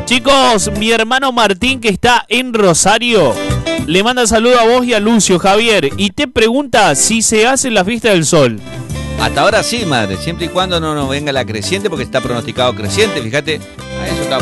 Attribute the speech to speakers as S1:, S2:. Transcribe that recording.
S1: Chicos, mi hermano Martín, que está en Rosario, le manda saludo a vos y a Lucio, Javier, y te pregunta si se hace la fiesta del sol.
S2: Hasta ahora sí, madre, siempre y cuando no nos venga la creciente, porque está pronosticado creciente, fíjate, a eso está